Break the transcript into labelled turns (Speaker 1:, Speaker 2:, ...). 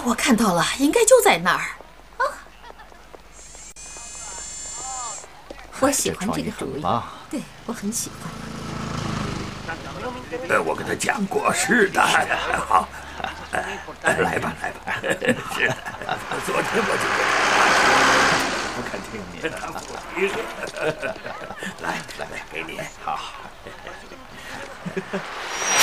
Speaker 1: 我看到了，应该就在那儿。啊，我喜欢这个主意，对我很喜欢。
Speaker 2: 我跟他讲过，是的。好，来吧，来吧。是的，昨天我就跟他不肯听你的，他不听。来，给你。好。